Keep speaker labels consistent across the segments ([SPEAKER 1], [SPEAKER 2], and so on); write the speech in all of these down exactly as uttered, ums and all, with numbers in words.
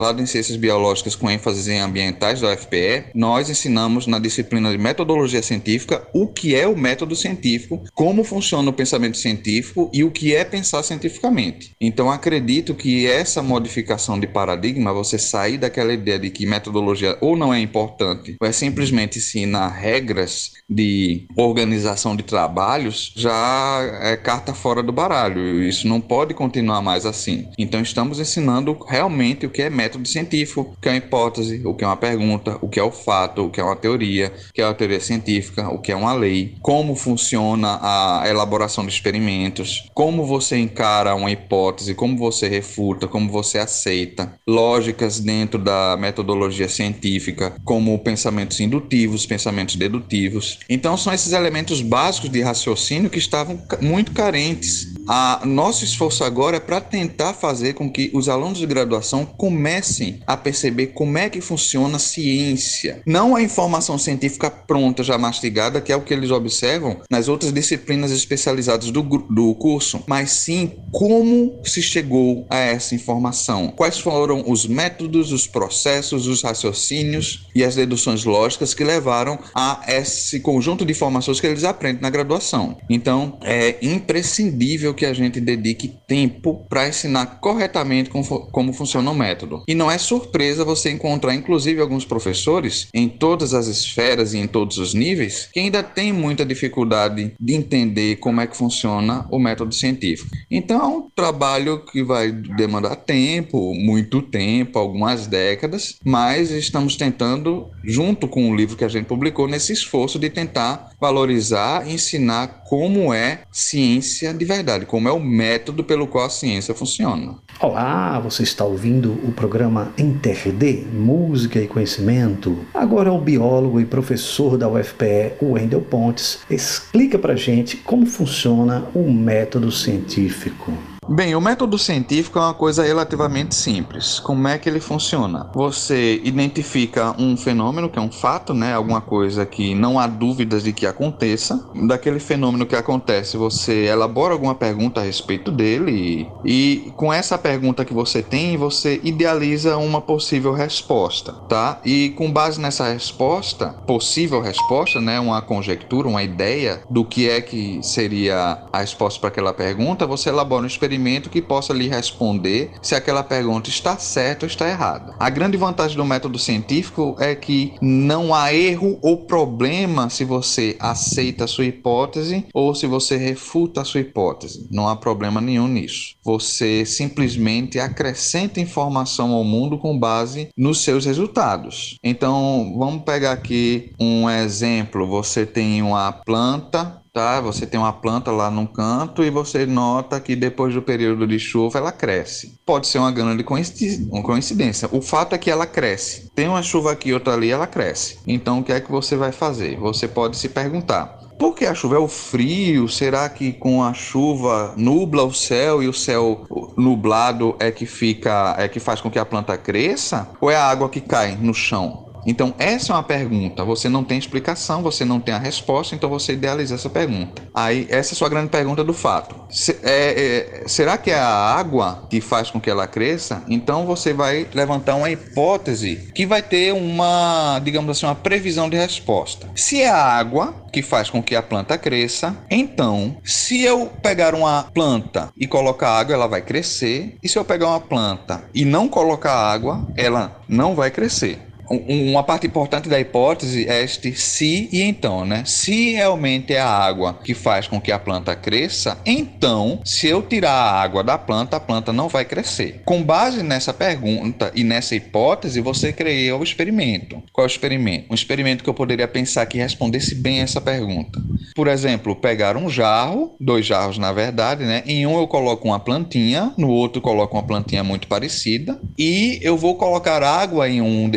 [SPEAKER 1] graduado em Ciências Biológicas com ênfase em ambientais da U F P E, nós ensinamos na disciplina de Metodologia Científica o que é o método científico, como funciona o pensamento científico e o que é pensar cientificamente. Então, acredito que essa modificação de paradigma, você sair daquela ideia de que metodologia ou não é importante, ou é simplesmente ensinar regras de organização de trabalhos, já é carta fora do baralho. Isso não pode continuar mais assim. Então, estamos ensinando realmente o que é método científico, o que é uma hipótese, o que é uma pergunta, o que é o fato, o que é uma teoria, o que é uma teoria científica, o que é uma lei, como funciona a elaboração de experimentos, como você encara uma hipótese, como você refuta, como você aceita, lógicas dentro da metodologia científica, como pensamentos indutivos, pensamentos dedutivos. Então, são esses elementos básicos de raciocínio que estavam muito carentes. A nosso esforço agora é para tentar fazer com que os alunos de graduação comecem a perceber como é que funciona a ciência. Não a informação científica pronta, já mastigada, que é o que eles observam nas outras disciplinas especializadas do, do curso, mas sim como se chegou a essa informação. Quais foram os métodos, os processos, os raciocínios e as deduções lógicas que levaram a esse conjunto de informações que eles aprendem na graduação. Então, é imprescindível que a gente dedique tempo para ensinar corretamente como, como funciona o método. E não é surpresa você encontrar, inclusive, alguns professores em todas as esferas e em todos os níveis que ainda têm muita dificuldade de entender como é que funciona o método científico. Então, é um trabalho que vai demandar tempo, muito tempo, algumas décadas, mas estamos tentando, junto com o livro que a gente publicou, nesse esforço de tentar valorizar e ensinar como é ciência de verdade, como é o método pelo qual a ciência funciona.
[SPEAKER 2] Olá, você está ouvindo o programa Interd, Música e Conhecimento. Agora o biólogo e professor da U F P E, Wendel Pontes, explica pra gente como funciona o método científico.
[SPEAKER 1] Bem, o método científico é uma coisa relativamente simples. Como é que ele funciona? Você identifica um fenômeno, que é um fato, né? Alguma coisa que não há dúvidas de que aconteça. Daquele fenômeno que acontece, você elabora alguma pergunta a respeito dele e, e com essa pergunta que você tem, você idealiza uma possível resposta, tá? E com base nessa resposta, possível resposta, né? Uma conjectura, uma ideia do que é que seria a resposta para aquela pergunta, você elabora um experimento que possa lhe responder se aquela pergunta está certa ou está errada. A grande vantagem do método científico é que não há erro ou problema se você aceita a sua hipótese ou se você refuta a sua hipótese. Não há problema nenhum nisso. Você simplesmente acrescenta informação ao mundo com base nos seus resultados. Então, vamos pegar aqui um exemplo. Você tem uma planta, tá? Você tem uma planta lá num canto e você nota que depois do período de chuva ela cresce. Pode ser uma grande coincidência. O fato é que ela cresce. Tem uma chuva aqui, outra ali, ela cresce. Então, o que é que você vai fazer? Você pode se perguntar: por que a chuva? É o frio? Será que com a chuva nubla o céu e o céu nublado é que fica, é que faz com que a planta cresça? Ou é a água que cai no chão? Então, essa é uma pergunta. Você não tem explicação, você não tem a resposta, então você idealiza essa pergunta. Aí, essa é a sua grande pergunta do fato. Se, é, é, será que é a água que faz com que ela cresça? Então, você vai levantar uma hipótese que vai ter uma, digamos assim, uma previsão de resposta. Se é a água que faz com que a planta cresça, então, se eu pegar uma planta e colocar água, ela vai crescer. E se eu pegar uma planta e não colocar água, ela não vai crescer. Uma parte importante da hipótese é este se e então, né? Se realmente é a água que faz com que a planta cresça, então, se eu tirar a água da planta, a planta não vai crescer. Com base nessa pergunta e nessa hipótese, você cria o experimento. Qual é o experimento? Um experimento que eu poderia pensar que respondesse bem essa pergunta. Por exemplo, pegar um jarro, dois jarros na verdade, né? Em um eu coloco uma plantinha, no outro eu coloco uma plantinha muito parecida, e eu vou colocar água em um desses jarros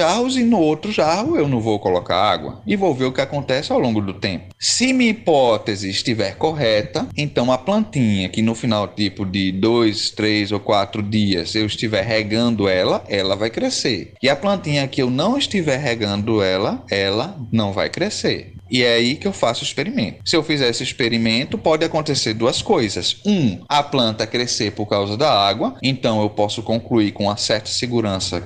[SPEAKER 1] jarros e no outro jarro eu não vou colocar água. E vou ver o que acontece ao longo do tempo. Se minha hipótese estiver correta, então a plantinha que no final tipo de dois, três ou quatro dias eu estiver regando ela, ela vai crescer. E a plantinha que eu não estiver regando ela, ela não vai crescer. E é aí que eu faço o experimento. Se eu fizer esse experimento, pode acontecer duas coisas. Um, a planta crescer por causa da água, então eu posso concluir com uma certa segurança